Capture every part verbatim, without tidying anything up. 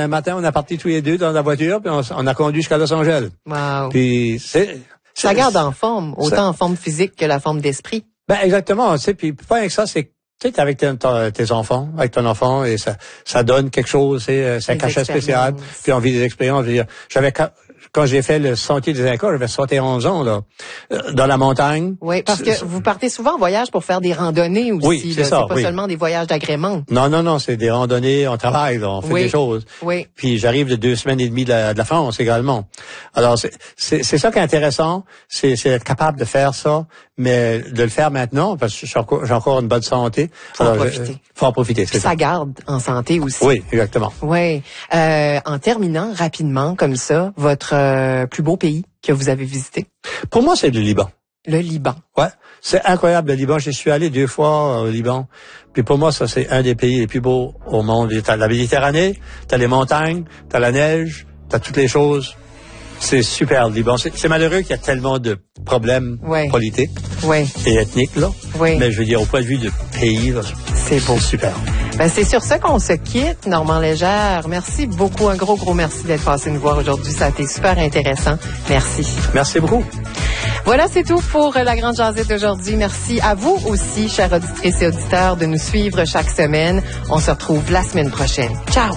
un matin, on est partis tous les deux dans la voiture, puis on, on a conduit jusqu'à Los Angeles. Wow. Puis c'est, c'est ça garde en forme, autant ça, en forme physique que la forme d'esprit. Ben exactement, tu sais, puis pas avec ça, c'est tu sais, t'es avec tes, tes enfants, avec ton enfant, et ça, ça donne quelque chose, c'est, c'est un cachet spécial, puis on vit des expériences. Je veux dire, j'avais, quand j'ai fait le sentier des Incas, j'avais soixante et onze ans, là, dans la montagne. Oui, parce que vous partez souvent en voyage pour faire des randonnées aussi. Oui, c'est là. ça, C'est pas oui. seulement des voyages d'agrément. Non, non, non, c'est des randonnées, on travaille, là, on fait oui. des choses. Oui. Puis j'arrive de deux semaines et demie de la, de la France également. Alors, c'est, c'est, c'est ça qui est intéressant, c'est, c'est être capable de faire ça, mais de le faire maintenant, parce que j'ai encore, j'ai encore une bonne santé. Faut Alors, en profiter. Je, faut en profiter, c'est ça. ça. garde en santé aussi. Oui, exactement. Oui. Euh, en terminant rapidement, comme ça, votre euh, plus beau pays que vous avez visité? Pour moi, c'est le Liban. Le Liban. Ouais, c'est incroyable le Liban. J'y suis allé deux fois au Liban. Puis pour moi, ça c'est un des pays les plus beaux au monde. T'as la Méditerranée, t'as les montagnes, t'as la neige, t'as toutes les choses. C'est super le Liban. C'est, c'est malheureux qu'il y a tellement de problèmes ouais. politiques ouais. et ethniques là. Ouais. Mais je veux dire au point de vue de pays, là, c'est beau, c'est super. Ben, c'est sur ça qu'on se quitte, Normand Légère. Merci beaucoup, un gros, gros merci d'être passé nous voir aujourd'hui. Ça a été super intéressant. Merci. Merci beaucoup. Voilà, c'est tout pour la Grande Jasette d'aujourd'hui. Merci à vous aussi, chers auditrices et auditeurs, de nous suivre chaque semaine. On se retrouve la semaine prochaine. Ciao!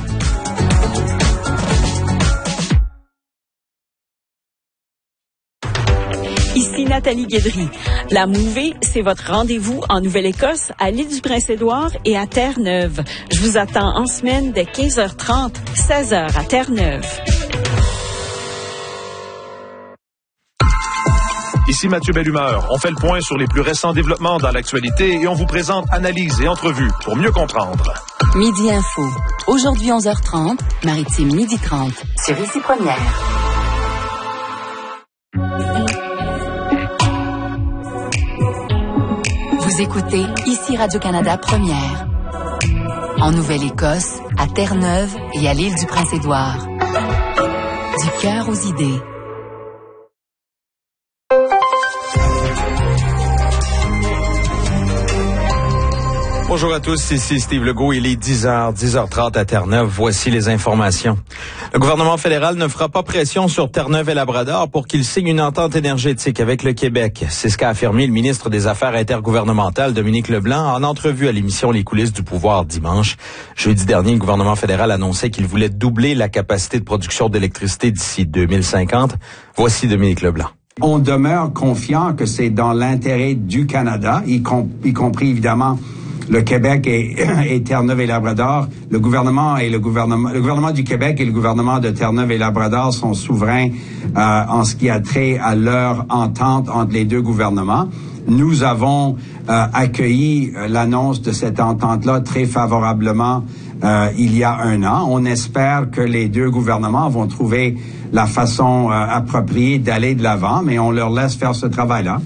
Ici Nathalie Guédry. La Mouvée, c'est votre rendez-vous en Nouvelle-Écosse, à l'île du Prince-Édouard et à Terre-Neuve. Je vous attends en semaine dès quinze heures trente, seize heures à Terre-Neuve. Ici Mathieu Bellumeur. On fait le point sur les plus récents développements dans l'actualité et on vous présente analyses et entrevues pour mieux comprendre. Midi Info. Aujourd'hui onze heures trente, Maritime midi trente. Sur Ici Première. Vous écoutez Ici Radio-Canada Première. En Nouvelle-Écosse, à Terre-Neuve et à l'île du Prince-Édouard. Du cœur aux idées. Bonjour à tous, ici Steve Legault, il est dix heures, dix heures trente à Terre-Neuve. Voici les informations. Le gouvernement fédéral ne fera pas pression sur Terre-Neuve et Labrador pour qu'il signe une entente énergétique avec le Québec. C'est ce qu'a affirmé le ministre des Affaires intergouvernementales, Dominique Leblanc, en entrevue à l'émission Les coulisses du pouvoir dimanche. Jeudi dernier, le gouvernement fédéral annonçait qu'il voulait doubler la capacité de production d'électricité d'ici deux mille cinquante. Voici Dominique Leblanc. On demeure confiant que c'est dans l'intérêt du Canada, y, com- y compris évidemment le Québec et, et Terre-Neuve et Labrador. Le gouvernement et le gouvernement, le gouvernement du Québec et le gouvernement de Terre-Neuve et Labrador sont souverains euh, en ce qui a trait à leur entente entre les deux gouvernements. Nous avons euh, accueilli l'annonce de cette entente-là très favorablement euh, il y a un an. On espère que les deux gouvernements vont trouver la façon euh, appropriée d'aller de l'avant, mais on leur laisse faire ce travail-là.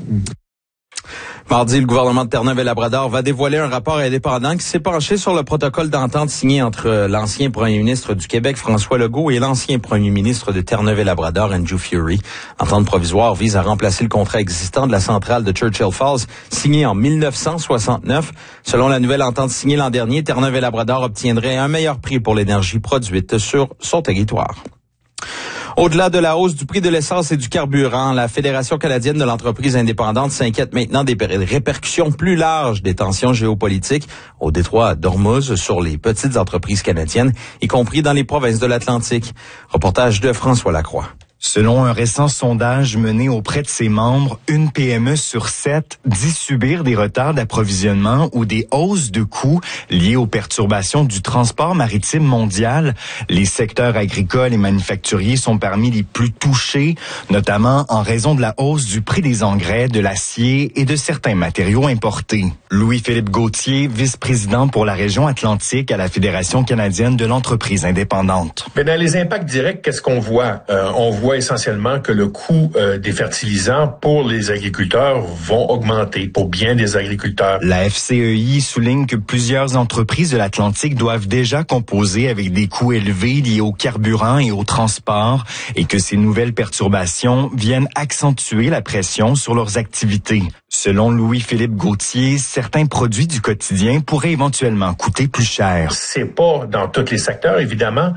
Mardi, le gouvernement de Terre-Neuve et Labrador va dévoiler un rapport indépendant qui s'est penché sur le protocole d'entente signé entre l'ancien premier ministre du Québec, François Legault, et l'ancien premier ministre de Terre-Neuve et Labrador, Andrew Furey. L'entente provisoire vise à remplacer le contrat existant de la centrale de Churchill Falls, signé en mille neuf cent soixante-neuf. Selon la nouvelle entente signée l'an dernier, Terre-Neuve et Labrador obtiendraient un meilleur prix pour l'énergie produite sur son territoire. Au-delà de la hausse du prix de l'essence et du carburant, la Fédération canadienne de l'entreprise indépendante s'inquiète maintenant des répercussions plus larges des tensions géopolitiques au détroit d'Ormuz sur les petites entreprises canadiennes, y compris dans les provinces de l'Atlantique. Reportage de François Lacroix. Selon un récent sondage mené auprès de ses membres, une P M E sur sept dit subir des retards d'approvisionnement ou des hausses de coûts liées aux perturbations du transport maritime mondial. Les secteurs agricoles et manufacturiers sont parmi les plus touchés, notamment en raison de la hausse du prix des engrais, de l'acier et de certains matériaux importés. Louis-Philippe Gauthier, vice-président pour la région Atlantique à la Fédération canadienne de l'entreprise indépendante. Mais dans les impacts directs, qu'est-ce qu'on voit? Euh, on voit essentiellement que le coût euh, des fertilisants pour les agriculteurs vont augmenter, pour bien des agriculteurs. La F C E I souligne que plusieurs entreprises de l'Atlantique doivent déjà composer avec des coûts élevés liés au carburant et au transport et que ces nouvelles perturbations viennent accentuer la pression sur leurs activités. Selon Louis-Philippe Gauthier, certains produits du quotidien pourraient éventuellement coûter plus cher. C'est pas dans tous les secteurs, évidemment,